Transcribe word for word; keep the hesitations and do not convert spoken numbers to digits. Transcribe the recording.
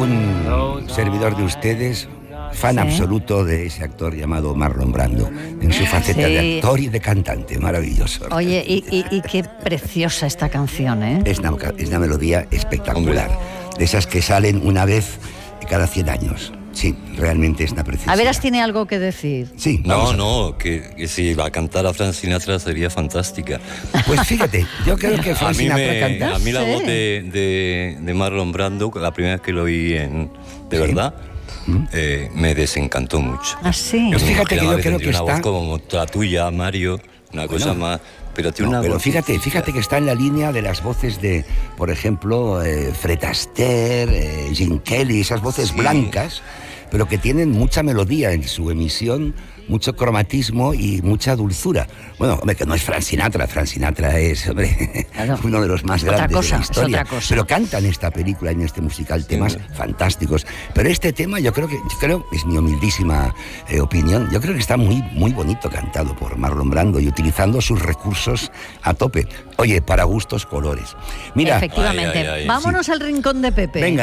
un servidor de ustedes, fan Sí. absoluto de ese actor llamado Marlon Brando, en su faceta Sí. de actor y de cantante, maravilloso. Oye, y, y, y qué preciosa esta canción, ¿eh? Es una, es una melodía espectacular, de esas que salen una vez cada cien años. Sí, realmente es una preciosidad. A veras tiene algo que decir. Sí, No, vamos a ver. no, que, que si la cantara Frank Sinatra sería fantástica. Pues fíjate, yo creo que A Frank mí, Sinatra me, canta. a mí la Sí. voz de, de, de Marlon Brando, la primera vez que lo oí en, de Sí. verdad, eh, me desencantó mucho. Ah, sí. Pues fíjate que yo creo que una está- voz como la tuya, Mario, una cosa más... Pero tiene No, una pero voz... fíjate, fíjate que está en la línea de las voces de, por ejemplo, eh, Fred Astaire, eh, Gene Kelly, esas voces Sí. blancas, pero que tienen mucha melodía en su emisión, mucho cromatismo y mucha dulzura. Bueno, hombre, que no es Frank Sinatra, Frank Sinatra es, hombre, Claro. uno de los más Otra grandes cosa, de la es historia. otra cosa. Pero canta en esta película, en este musical, temas fantásticos. Pero este tema, yo creo que, yo creo, es mi humildísima eh, opinión, yo creo que está muy, muy bonito cantado por Marlon Brando y utilizando sus recursos a tope. Oye, para gustos colores. Mira, Efectivamente. Ay, ay, ay, Vámonos al rincón de Pepe. venga.